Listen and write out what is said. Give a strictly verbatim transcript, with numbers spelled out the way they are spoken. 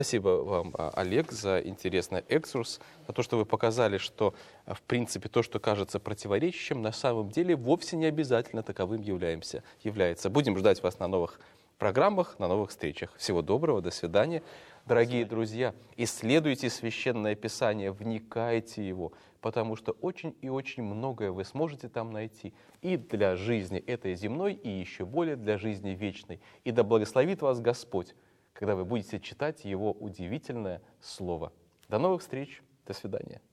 Спасибо вам, а, Олег, за интересный экскурс, за то, что вы показали, что, а, в принципе, то, что кажется противоречащим, на самом деле вовсе не обязательно таковым являемся, является. Будем ждать вас на новых программах, на новых встречах. Всего доброго, до свидания. Дорогие друзья, исследуйте Священное Писание, вникайте в его, потому что очень и очень многое вы сможете там найти и для жизни этой земной, и еще более для жизни вечной. И да благословит вас Господь, когда вы будете читать Его удивительное Слово. До новых встреч, до свидания.